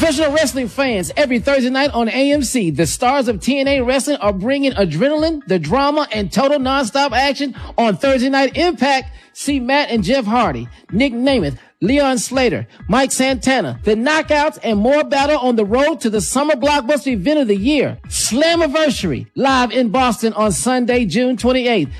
Professional wrestling fans, every Thursday night on AMC, the stars of TNA Wrestling are bringing adrenaline, the drama, and total nonstop action on Thursday Night Impact. See Matt and Jeff Hardy, Nick Namath, Leon Slater, Mike Santana, the Knockouts, and more battle on the road to the summer blockbuster event of the year, Slammiversary, live in Boston on Sunday, June 28th.